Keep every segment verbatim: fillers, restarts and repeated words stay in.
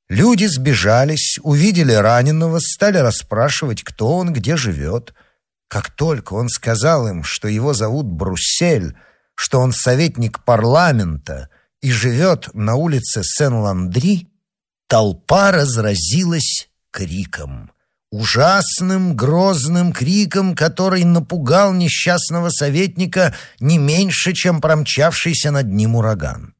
Люди сбежались, увидели раненого, стали расспрашивать, кто он, где живет. Как только он сказал им, что его зовут Бруссель, что он советник парламента и живет на улице Сен-Ландри, толпа разразилась криком. Ужасным, грозным криком, который напугал несчастного советника не меньше, чем промчавшийся над ним ураган.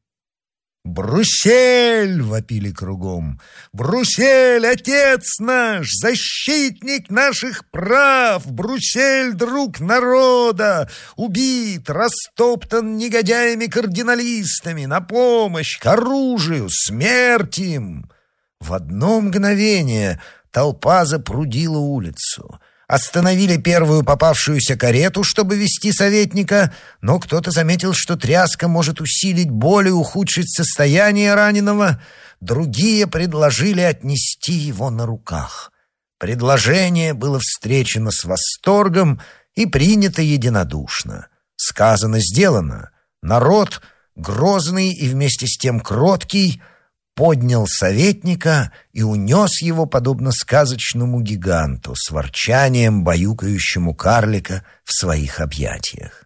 «Бруссель!» — вопили кругом. «Бруссель, отец наш, защитник наших прав! Бруссель, друг народа! Убит, растоптан негодяями-кардиналистами! На помощь, к оружию, смерть им!» В одно мгновение толпа запрудила улицу. Остановили первую попавшуюся карету, чтобы везти советника, но кто-то заметил, что тряска может усилить боль и ухудшить состояние раненого. Другие предложили отнести его на руках. Предложение было встречено с восторгом и принято единодушно. Сказано, сделано. Народ, грозный и вместе с тем кроткий, поднял советника и унес его, подобно сказочному гиганту, с ворчанием баюкающему карлика в своих объятиях.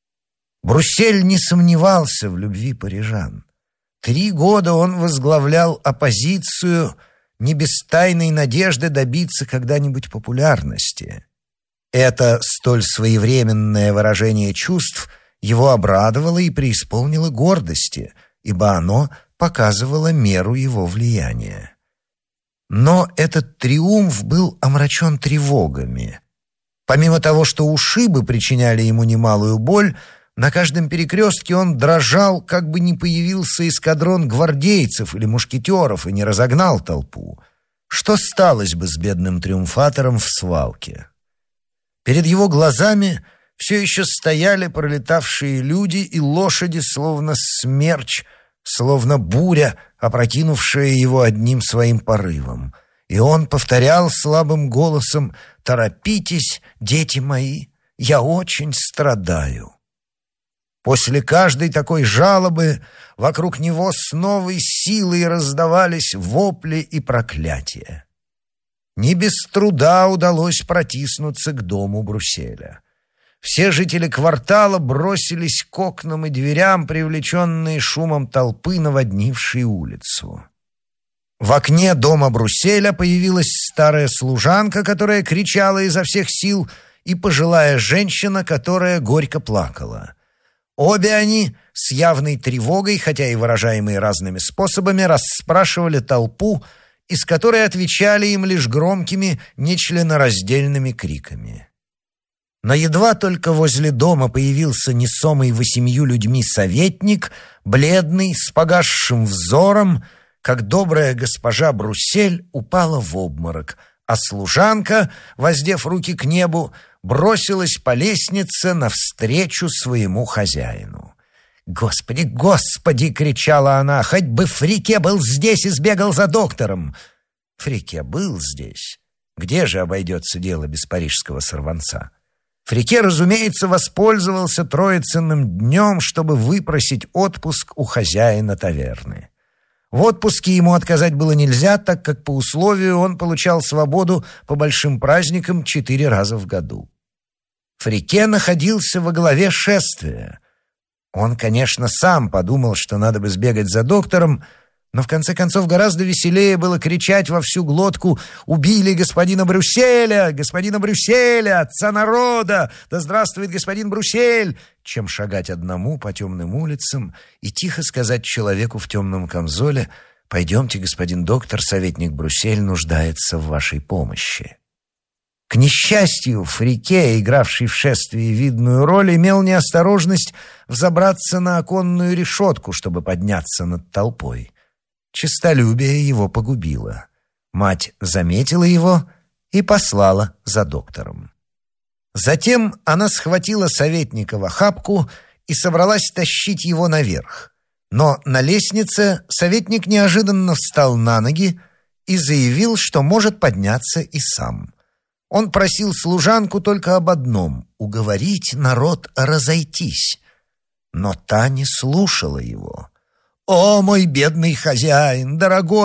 Бруссель не сомневался в любви парижан. Три года он возглавлял оппозицию, не без тайной надежды добиться когда-нибудь популярности. Это столь своевременное выражение чувств его обрадовало и преисполнило гордости, ибо оно показывала меру его влияния. Но этот триумф был омрачен тревогами. Помимо того, что ушибы причиняли ему немалую боль, на каждом перекрестке он дрожал, как бы не появился эскадрон гвардейцев или мушкетеров и не разогнал толпу. Что сталось бы с бедным триумфатором в свалке? Перед его глазами все еще стояли пролетавшие люди и лошади, словно смерч, словно буря, опрокинувшая его одним своим порывом. И он повторял слабым голосом: «Торопитесь, дети мои, я очень страдаю». После каждой такой жалобы вокруг него с новой силой раздавались вопли и проклятия. Не без труда удалось протиснуться к дому Брусселя. Все жители квартала бросились к окнам и дверям, привлеченные шумом толпы, наводнившей улицу. В окне дома Брусселя появилась старая служанка, которая кричала изо всех сил, и пожилая женщина, которая горько плакала. Обе они с явной тревогой, хотя и выражаемой разными способами, расспрашивали толпу, из которой отвечали им лишь громкими, нечленораздельными криками. Но едва только возле дома появился несомый восемью людьми советник, бледный, с погасшим взором, как добрая госпожа Бруссель упала в обморок, а служанка, воздев руки к небу, бросилась по лестнице навстречу своему хозяину. «Господи, господи!» — кричала она. «Хоть бы Фрике был здесь и сбегал за доктором!» Фрике был здесь. Где же обойдется дело без парижского сорванца? Фрике, разумеется, воспользовался Троицыным днем, чтобы выпросить отпуск у хозяина таверны. В отпуске ему отказать было нельзя, так как по условию он получал свободу по большим праздникам четыре раза в году. Фрике находился во главе шествия. Он, конечно, сам подумал, что надо бы сбегать за доктором, но в конце концов гораздо веселее было кричать во всю глотку: «Убили господина Брусселя! Господина Брусселя! Отца народа! Да здравствует господин Бруссель!» чем шагать одному по темным улицам и тихо сказать человеку в темном камзоле: «Пойдемте, господин доктор, советник Бруссель нуждается в вашей помощи». К несчастью, Фрике, игравший в шествии видную роль, имел неосторожность взобраться на оконную решетку, чтобы подняться над толпой. Честолюбие его погубило. Мать заметила его и послала за доктором. Затем она схватила советника в охапку и собралась тащить его наверх. Но на лестнице советник неожиданно встал на ноги и заявил, что может подняться и сам. Он просил служанку только об одном — уговорить народ разойтись. Но та не слушала его. «О, мой бедный хозяин, дорогой!»